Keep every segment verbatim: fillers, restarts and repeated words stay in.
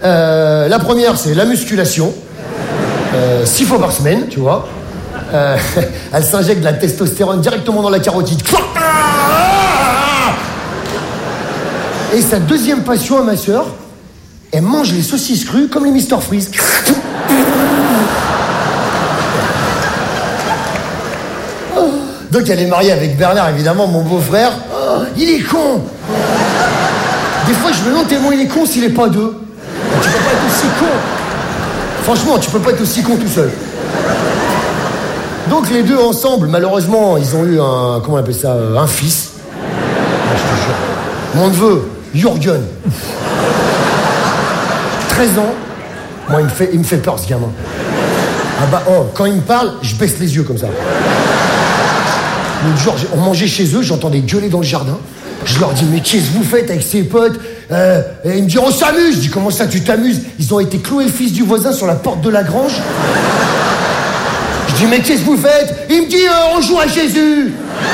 Euh, la première, c'est la musculation. Euh, six fois par semaine, tu vois. Euh, elle s'injecte de la testostérone directement dans la carotide. Et sa deuxième passion à ma sœur, elle mange les saucisses crues comme les mister Freeze. Donc elle est mariée avec Bernard, évidemment, mon beau-frère. Oh, il est con. Des fois, je me demande tellement il est con s'il est pas deux. Tu peux pas être aussi con. Franchement, tu peux pas être aussi con tout seul. Donc les deux ensemble, malheureusement, ils ont eu un... Comment on appelle ça? Un fils. Ah, je te jure. Mon neveu, Jürgen. treize ans. Moi, il me fait, il me fait peur, ce gamin. Ah bah, oh, quand il me parle, je baisse les yeux comme ça. L'autre jour, on mangeait chez eux, j'entendais gueuler dans le jardin. Je leur dis, mais qu'est-ce que vous faites avec ces potes? euh, Et ils me disent, on s'amuse. Je dis, comment ça, tu t'amuses? Ils ont été clouer le fils du voisin sur la porte de la grange. Je dis, mais qu'est-ce que vous faites? Il me dit, euh, on joue à Jésus.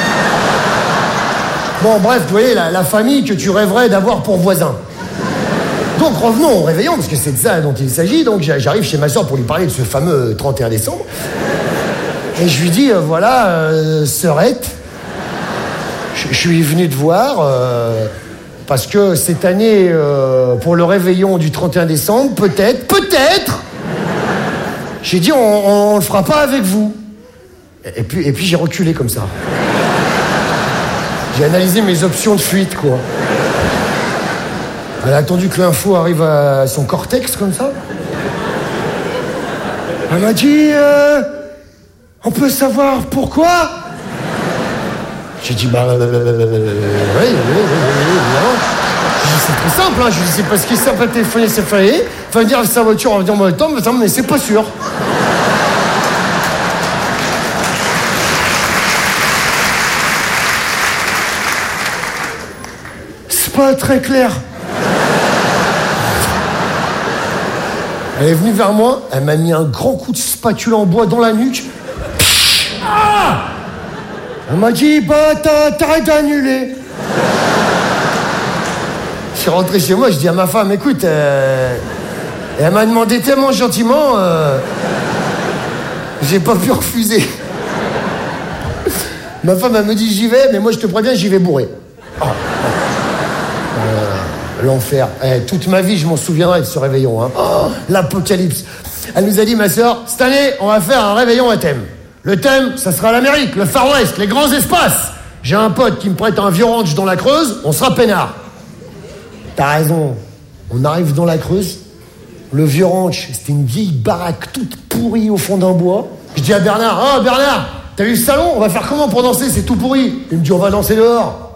Bon, bref, vous voyez, la, la famille que tu rêverais d'avoir pour voisin. Donc, revenons au réveillon, parce que c'est de ça dont il s'agit. Donc, j'arrive chez ma soeur pour lui parler de ce fameux trente et un décembre. Et je lui dis, euh, voilà, euh, sœurette, je, je suis venu te voir euh, parce que cette année, euh, pour le réveillon du trente et un décembre, peut-être, peut-être, j'ai dit, on ne le fera pas avec vous. Et, et puis, et puis j'ai reculé comme ça. J'ai analysé mes options de fuite, quoi. Elle a attendu que l'info arrive à son cortex, comme ça. Elle m'a dit... Euh, on peut savoir pourquoi? J'ai dit, bah... Euh, oui, oui, oui, oui, évidemment. J'ai dit, c'est très simple, hein. Je lui ai dit, c'est parce qu'il s'est pas téléphoné, c'est failli. Enfin, dire sa voiture en venant en même temps, mais c'est pas sûr. C'est pas très clair. Elle est venue vers moi, elle m'a mis un grand coup de spatule en bois dans la nuque. Ah! Elle m'a dit, bah, t'arrêtes d'annuler. Je suis rentré chez moi, je dis à ma femme, écoute, euh... et elle m'a demandé tellement gentiment, euh... j'ai pas pu refuser. Ma femme, elle me dit, j'y vais, mais moi, je te préviens, j'y vais bourré. Oh. Euh, l'enfer. Eh, toute ma vie, je m'en souviendrai de ce réveillon. Hein. Oh, l'apocalypse. Elle nous a dit, ma sœur, cette année, on va faire un réveillon à thème. Le thème, ça sera l'Amérique, le Far West, les grands espaces. J'ai un pote qui me prête un vieux ranch dans la Creuse, on sera peinard. T'as raison. On arrive dans la Creuse. Le vieux ranch, c'était une vieille baraque toute pourrie au fond d'un bois. Je dis à Bernard, oh Bernard, t'as vu le salon? On va faire comment pour danser? C'est tout pourri. Il me dit, on va danser dehors.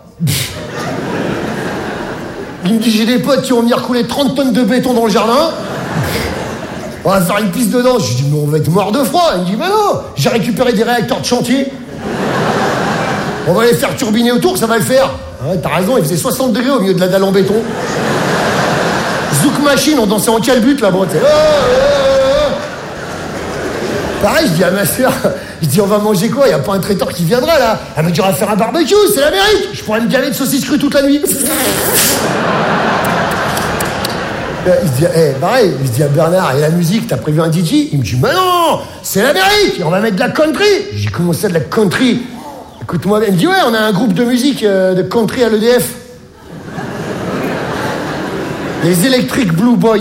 Il me dit, j'ai des potes qui vont venir couler trente tonnes de béton dans le jardin. On va faire une piste de danse. Je lui dis, mais on va être mort de froid. Il me dit, mais non, j'ai récupéré des réacteurs de chantier. On va les faire turbiner autour, ça va le faire. Ouais, t'as raison, il faisait soixante degrés au milieu de la dalle en béton. Zouk machine, on dansait en calbut là-bas. Oh, oh, oh. Pareil, je dis à ma soeur, je dis, on va manger quoi? Il n'y a pas un traiteur qui viendra là. Elle me dit, on va faire un barbecue, c'est l'Amérique. Je pourrais me galer de saucisses crues toute la nuit. Il se dit, hey, pareil, il se dit à Bernard, et la musique, t'as prévu un D J? Il me dit, mais non, c'est l'Amérique, on va mettre de la country. J'ai commencé de la country. Écoute-moi, il me dit, ouais, on a un groupe de musique euh, de country à l'E D F. Les Electric Blue Boys.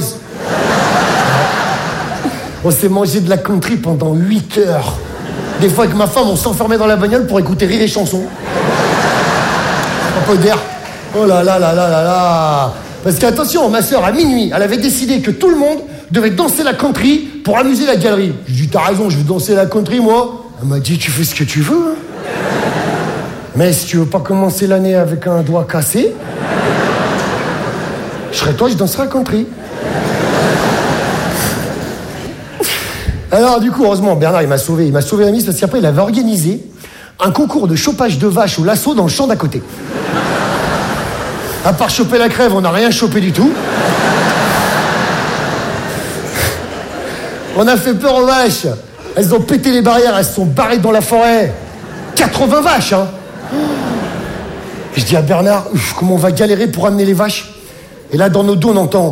On s'est mangé de la country pendant huit heures. Des fois, avec ma femme, on s'enfermait dans la bagnole pour écouter rire et chansons. Un peu d'air. Oh là là là là là là. Parce qu'attention, ma sœur, à minuit, elle avait décidé que tout le monde devait danser la country pour amuser la galerie. Je lui ai dit, t'as raison, je veux danser la country, moi. Elle m'a dit, tu fais ce que tu veux. Hein. Mais si tu veux pas commencer l'année avec un doigt cassé, je serais toi, je danserai la country. Alors, du coup, heureusement, Bernard, il m'a sauvé. Il m'a sauvé la mise parce qu'après, il avait organisé un concours de chopage de vaches au lasso dans le champ d'à côté. À part choper la crève, on n'a rien chopé du tout. On a fait peur aux vaches. Elles ont pété les barrières, elles se sont barrées dans la forêt. quatre-vingts vaches, hein. Je dis à Bernard, ouf, comment on va galérer pour amener les vaches? Et là, dans nos dos, on entend...